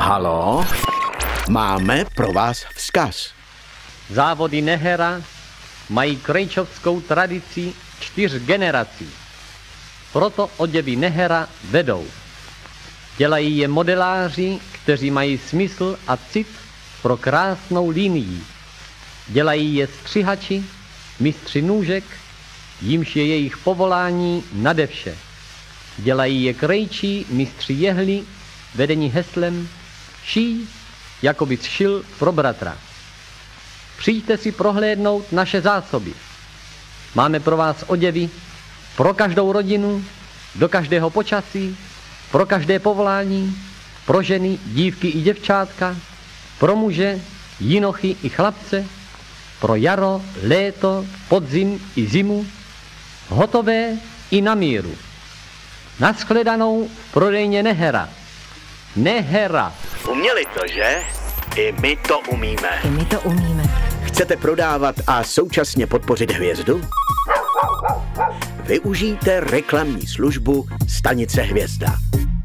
Halo? Máme pro vás vzkaz. Závody Nehera mají krejčovskou tradici 4 generací. Proto oděvy Nehera vedou. Dělají je modeláři, kteří mají smysl a cit pro krásnou linii. Dělají je střihači, mistři nůžek, jimž je jejich povolání nade vše. Dělají je krejčí, mistři jehly, vedení heslem šij, jako by šil pro bratra. Přijďte si prohlédnout naše zásoby. Máme pro vás oděvy pro každou rodinu, do každého počasí, pro každé povolání, pro ženy, dívky i děvčátka, pro muže, jinochy i chlapce, pro jaro, léto, podzim i zimu, hotové i na míru. Nashledanou v prodejně Nehera. Nehera. Uměli to, že? I my to umíme. I my to umíme. Chcete prodávat a současně podpořit hvězdu? Využijte reklamní službu Stanice Hvězda.